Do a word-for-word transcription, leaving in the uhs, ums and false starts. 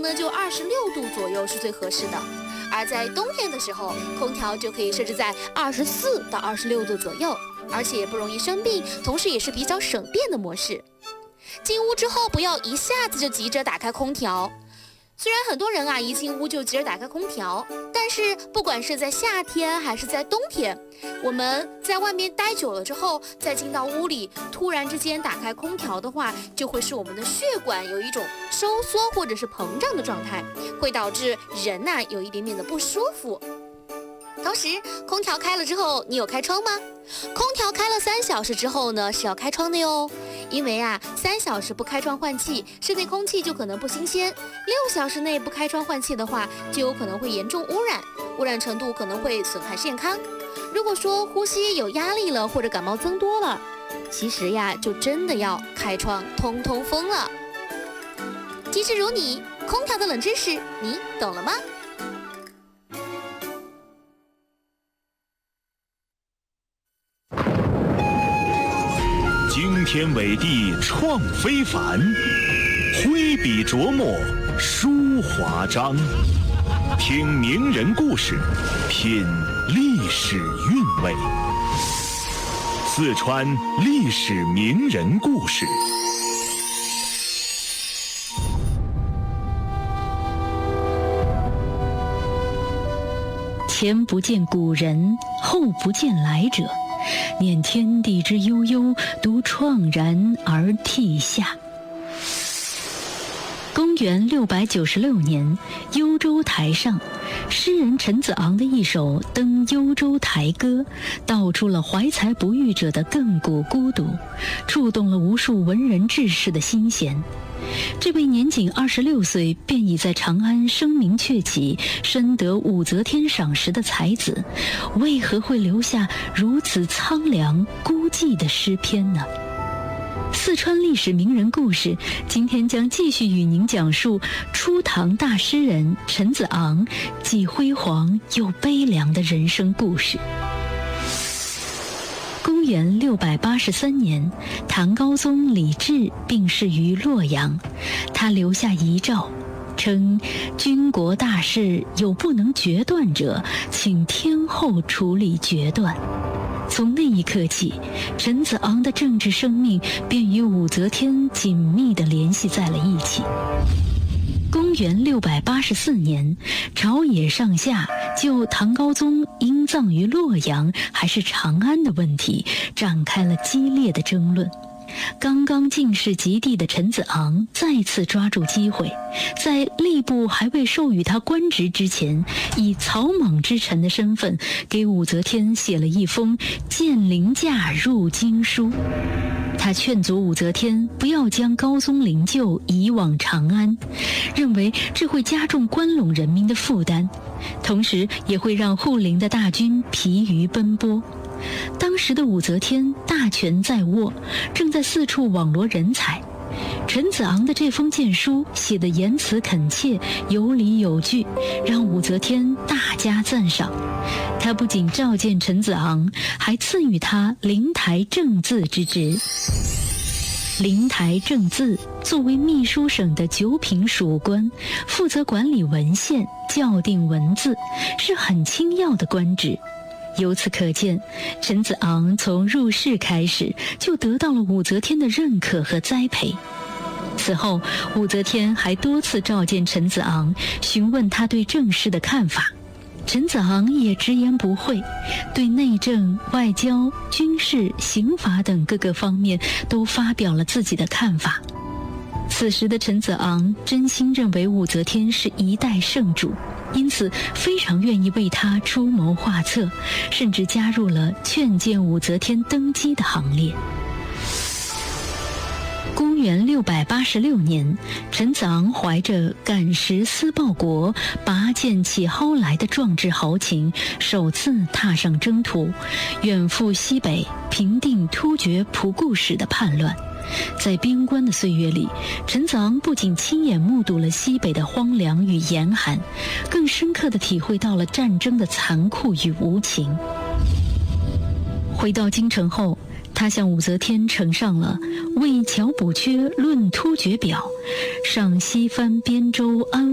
呢就二十六度左右是最合适的。而在冬天的时候，空调就可以设置在二十四到二十六度左右，而且也不容易生病，同时也是比较省电的模式。进屋之后不要一下子就急着打开空调。虽然很多人啊一进屋就急着打开空调，但是不管是在夏天还是在冬天，我们在外面待久了之后，再进到屋里，突然之间打开空调的话，就会使我们的血管有一种收缩或者是膨胀的状态，会导致人呐、啊、有一点点的不舒服。同时，空调开了之后，你有开窗吗？空调开了三小时之后呢，是要开窗的哟。因为啊，三小时不开窗换气，室内空气就可能不新鲜；六小时内不开窗换气的话，就有可能会严重污染，污染程度可能会损害健康。如果说呼吸有压力了，或者感冒增多了，其实呀，就真的要开窗通通风了。机智如你，空调的冷知识，你懂了吗？ 惊天伟地创非凡，挥笔琢磨书华章。听名人故事，品历史韵味。四川历史名人故事。 前不见古人，后不见来者。念天地之悠悠，独怆然而涕下。公元六百九十六年，幽州台上，诗人陈子昂的一首《登幽州台歌》，道出了怀才不遇者的亘古孤独，触动了无数文人志士的心弦。这位年仅二十六岁便已在长安声名鹊起，深得武则天赏识的才子，为何会留下如此苍凉孤寂的诗篇呢？四川历史名人故事，今天将继续与您讲述初唐大诗人陈子昂既辉煌又悲凉的人生故事。公元六百八十三年，唐高宗李治病逝于洛阳，他留下遗诏，称军国大事有不能决断者，请天后处理决断。从那一刻起，陈子昂的政治生命便与武则天紧密地联系在了一起。公元六百八十四年，朝野上下就唐高宗应葬于洛阳还是长安的问题展开了激烈的争论。刚刚进士及第的陈子昂再次抓住机会，在吏部还未授予他官职之前，以草莽之臣的身份给武则天写了一封荐凌驾入京书。他劝阻武则天不要将高宗灵柩移往长安，认为这会加重关陇人民的负担，同时也会让护灵的大军疲于奔波。当时的武则天大权在握，正在四处网罗人才。陈子昂的这封荐书写得言辞恳切，有理有据，让武则天大加赞赏。他不仅召见陈子昂，还赐予他灵台正字之职。灵台正字作为秘书省的九品属官，负责管理文献、校订文字，是很轻要的官职。由此可见，陈子昂从入仕开始就得到了武则天的认可和栽培。此后，武则天还多次召见陈子昂，询问他对政事的看法。陈子昂也直言不讳，对内政、外交、军事、刑法等各个方面都发表了自己的看法。此时的陈子昂真心认为武则天是一代圣主，因此非常愿意为她出谋划策，甚至加入了劝谏武则天登基的行列。公元六百八十六年，陈子昂怀着赶实思报国、拔剑起蒿来的壮志豪情，首次踏上征途，远赴西北，平定突厥仆固使的叛乱。在边关的岁月里，陈子昂不仅亲眼目睹了西北的荒凉与严寒，更深刻地体会到了战争的残酷与无情。回到京城后，他向武则天呈上了《为侨补缺论突厥表》，上西番边州安